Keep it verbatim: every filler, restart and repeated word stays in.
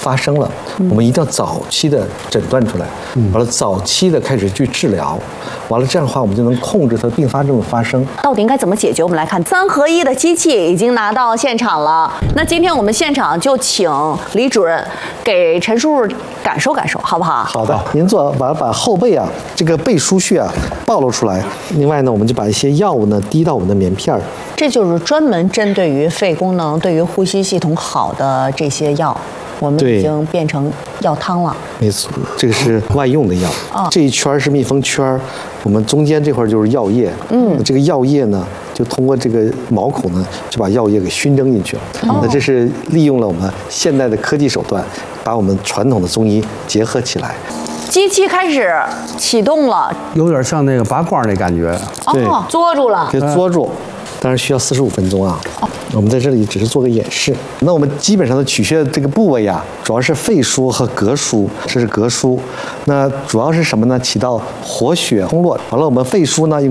发生了，我们一定要早期的诊断出来，完了早期的开始去治疗，完了这样的话我们就能控制它并发症的发生。 到底应该怎么解决？我们来看三合一的机器已经拿到现场了。那今天我们现场就请李主任给陈叔叔感受感受，好不好？ 好的，您做完把后背啊这个背腧穴啊暴露出来。另外呢，我们就把一些药物呢滴到我们的棉片儿。 这就是专门针对于肺功能、对于呼吸系统好的这些药，我们已经变成药汤了。 没错，这个是外用的药。 哦、 这一圈是密封圈，我们中间这块就是药液。嗯，这个药液呢，就通过这个毛孔呢，就把药液给熏蒸进去了。哦、那这是利用了我们现代的科技手段，把我们传统的中医结合起来。 机器开始启动了， 有点像那个拔罐那感觉。 对， 哦，嘬住了， 给嘬住。当然需要四十五分钟啊。我们在这里只是做个演示。那我们基本上的取穴这个部位啊，主要是肺腧和膈腧，这是膈腧。那主要是什么呢？起到活血通络。完了，我们肺腧呢，